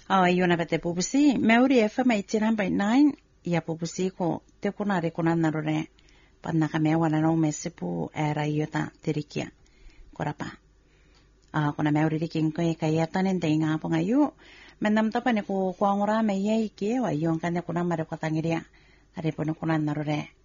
Iona pete pupusi, Maori FM 89.9, ia pupusi ko te kunare kunana rore, panaka mewa na no mesipu era iota tirikia, korapa. Kuna Maori riking ko kaya tanin te nga po ngayon, menam tapa ni ko kuangura me ye ike, wa iyon kanya kuna mare ko tangiria, are po no kunana rore.